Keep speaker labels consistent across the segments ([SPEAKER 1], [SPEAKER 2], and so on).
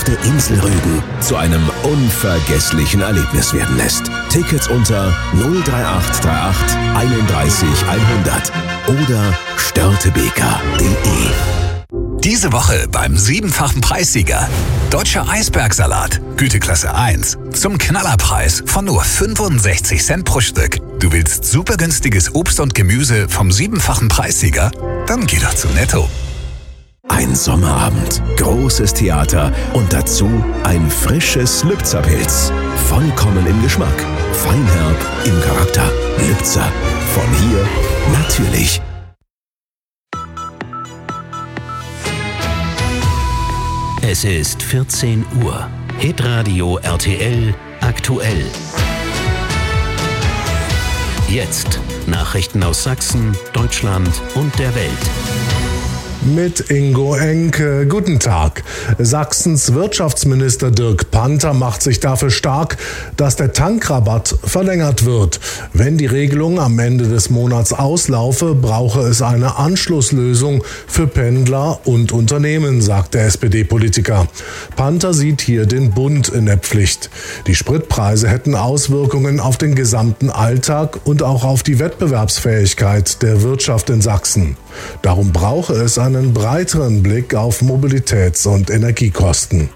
[SPEAKER 1] traumhafte Insel Rügen zu einem unvergesslichen Erlebnis werden lässt. Tickets unter 03838 31 100 oder störtebeker.de.
[SPEAKER 2] Diese Woche beim 7-fachen Preissieger. Deutscher Eisbergsalat, Güteklasse 1. Zum Knallerpreis von nur 65 Cent pro Stück. Du willst super günstiges Obst und Gemüse vom 7-fachen Preissieger? Dann geh doch zu Netto.
[SPEAKER 1] Ein Sommerabend, großes Theater und dazu ein frisches Lübzer-Pilz. Vollkommen im Geschmack, feinherb im Charakter. Lübzer, von hier natürlich.
[SPEAKER 3] Es ist 14 Uhr. Hitradio RTL aktuell. Jetzt Nachrichten aus Sachsen, Deutschland und der Welt.
[SPEAKER 4] Mit Ingo Enke. Guten Tag. Sachsens Wirtschaftsminister Dirk Panther macht sich dafür stark, dass der Tankrabatt verlängert wird. Wenn die Regelung am Ende des Monats auslaufe, brauche es eine Anschlusslösung für Pendler und Unternehmen, sagt der SPD-Politiker. Panther sieht hier den Bund in der Pflicht. Die Spritpreise hätten Auswirkungen auf den gesamten Alltag und auch auf die Wettbewerbsfähigkeit der Wirtschaft in Sachsen. Darum brauche es einen breiteren Blick auf Mobilitäts- und Energiekosten.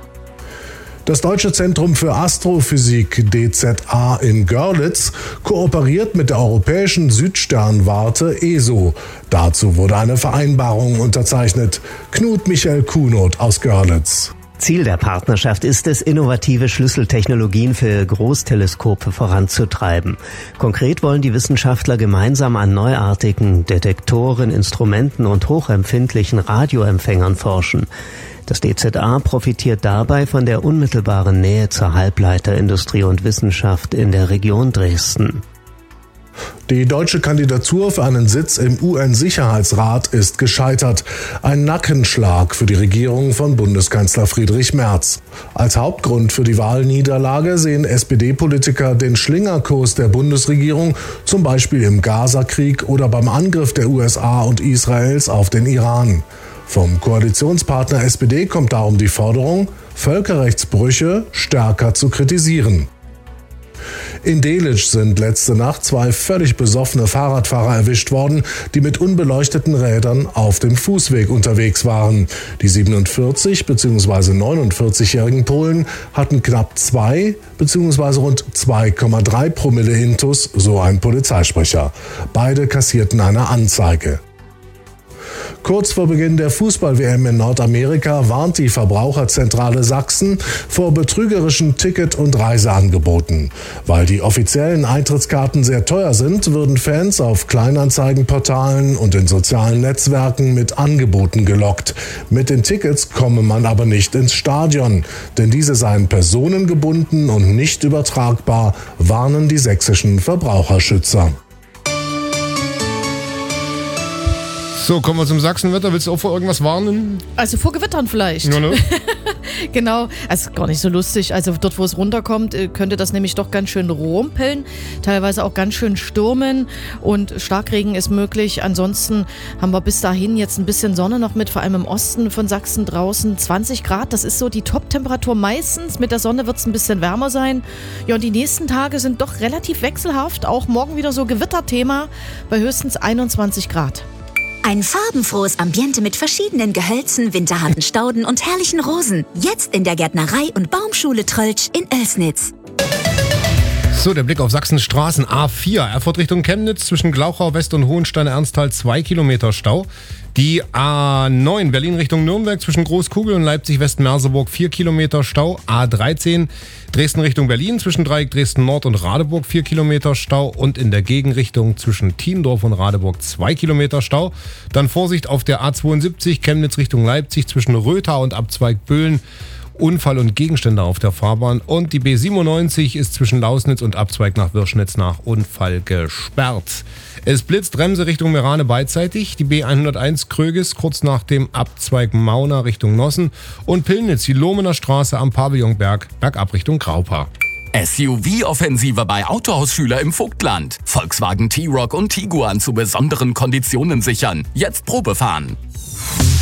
[SPEAKER 4] Das Deutsche Zentrum für Astrophysik DZA in Görlitz kooperiert mit der Europäischen Südsternwarte ESO. Dazu wurde eine Vereinbarung unterzeichnet. Knut Michael Kuhnert aus Görlitz.
[SPEAKER 5] Ziel der Partnerschaft ist es, innovative Schlüsseltechnologien für Großteleskope voranzutreiben. Konkret wollen die Wissenschaftler gemeinsam an neuartigen Detektoren, Instrumenten und hochempfindlichen Radioempfängern forschen. Das DZA profitiert dabei von der unmittelbaren Nähe zur Halbleiterindustrie und Wissenschaft in der Region Dresden.
[SPEAKER 4] Die deutsche Kandidatur für einen Sitz im UN-Sicherheitsrat ist gescheitert. Ein Nackenschlag für die Regierung von Bundeskanzler Friedrich Merz. Als Hauptgrund für die Wahlniederlage sehen SPD-Politiker den Schlingerkurs der Bundesregierung, zum Beispiel im Gaza-Krieg oder beim Angriff der USA und Israels auf den Iran. Vom Koalitionspartner SPD kommt darum die Forderung, Völkerrechtsbrüche stärker zu kritisieren. In Delitzsch sind letzte Nacht 2 völlig besoffene Fahrradfahrer erwischt worden, die mit unbeleuchteten Rädern auf dem Fußweg unterwegs waren. Die 47 bzw. 49-jährigen Polen hatten knapp 2 bzw. rund 2,3 Promille Intus, so ein Polizeisprecher. Beide kassierten eine Anzeige. Kurz vor Beginn der Fußball-WM in Nordamerika warnt die Verbraucherzentrale Sachsen vor betrügerischen Ticket- und Reiseangeboten. Weil die offiziellen Eintrittskarten sehr teuer sind, würden Fans auf Kleinanzeigenportalen und in sozialen Netzwerken mit Angeboten gelockt. Mit den Tickets komme man aber nicht ins Stadion, denn diese seien personengebunden und nicht übertragbar, warnen die sächsischen Verbraucherschützer.
[SPEAKER 6] So, kommen wir zum Sachsenwetter. Willst du auch vor irgendwas warnen?
[SPEAKER 7] Also vor Gewittern vielleicht.
[SPEAKER 6] Ja, ne?
[SPEAKER 7] Genau, also gar nicht so lustig. Also dort, wo es runterkommt, könnte das nämlich doch ganz schön rumpeln, teilweise auch ganz schön stürmen und Starkregen ist möglich. Ansonsten haben wir bis dahin jetzt ein bisschen Sonne noch mit, vor allem im Osten von Sachsen draußen. 20 Grad, das ist so die Top-Temperatur meistens. Mit der Sonne wird es ein bisschen wärmer sein. Ja, und die nächsten Tage sind doch relativ wechselhaft. Auch morgen wieder so Gewitterthema bei höchstens 21 Grad.
[SPEAKER 8] Ein farbenfrohes Ambiente mit verschiedenen Gehölzen, winterharten Stauden und herrlichen Rosen. Jetzt in der Gärtnerei- und Baumschule Tröltsch in Oelsnitz.
[SPEAKER 6] So, der Blick auf Sachsens Straßen. A4, Erfurt Richtung Chemnitz, zwischen Glauchau West und Hohenstein-Ernsthal 2 Kilometer Stau. Die A9, Berlin Richtung Nürnberg, zwischen Großkugel und Leipzig-West-Merseburg 4 Kilometer Stau. A13, Dresden Richtung Berlin, zwischen Dreieck Dresden-Nord und Radeburg 4 Kilometer Stau. Und in der Gegenrichtung zwischen Thiendorf und Radeburg 2 Kilometer Stau. Dann Vorsicht auf der A72, Chemnitz Richtung Leipzig, zwischen Rötha und Abzweig Böhlen. Unfall und Gegenstände auf der Fahrbahn. Und die B97 ist zwischen Lausnitz und Abzweig nach Wirschnitz nach Unfall gesperrt. Es blitzt, Bremse Richtung Merane beidseitig. Die B101 Krögis kurz nach dem Abzweig Mauna Richtung Nossen. Und Pillnitz, die Lohmener Straße am Pavillonberg, bergab Richtung Graupa.
[SPEAKER 9] SUV-Offensive bei Autohausschüler im Vogtland. Volkswagen T-Roc und Tiguan zu besonderen Konditionen sichern. Jetzt Probefahren.